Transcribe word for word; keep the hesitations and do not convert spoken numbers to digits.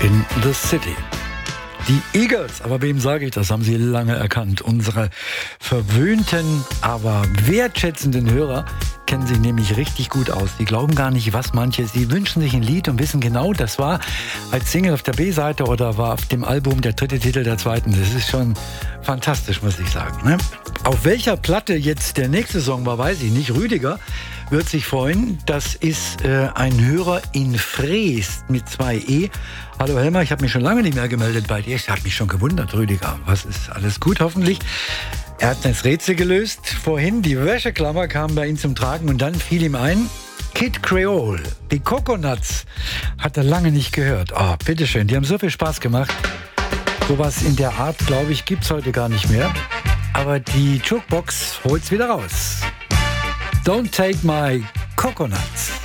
in the City. Die Eagles, aber wem sage ich das, haben Sie lange erkannt. Unsere verwöhnten, aber wertschätzenden Hörer kennen sich nämlich richtig gut aus. Die glauben gar nicht, was manche. Sie wünschen sich ein Lied und wissen genau, das war als Single auf der B-Seite oder war auf dem Album der dritte Titel der zweiten. Das ist schon fantastisch, muss ich sagen. Ne? Auf welcher Platte jetzt der nächste Song war, weiß ich nicht. Rüdiger wird sich freuen. Das ist äh, ein Hörer in Freest mit zwei E. Hallo Helmer, ich habe mich schon lange nicht mehr gemeldet bei dir. Ich habe mich schon gewundert, Rüdiger. Was ist alles gut, hoffentlich? Er hat das Rätsel gelöst. Vorhin, die Wäscheklammer kam bei ihm zum Tragen und dann fiel ihm ein, Kid Creole, die Coconuts, hat er lange nicht gehört. Oh, bitteschön, die haben so viel Spaß gemacht. Sowas in der Art, glaube ich, gibt's heute gar nicht mehr. Aber die Jukebox holt's wieder raus. Don't take my coconuts.